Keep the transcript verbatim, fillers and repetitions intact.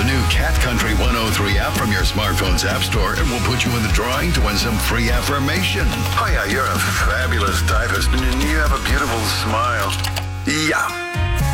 the new Cat Country one oh three app from your smartphone's app store and we'll put you in the drawing to win some free affirmation. Oh yeah, you're a fabulous typist and you have a beautiful smile. Yeah.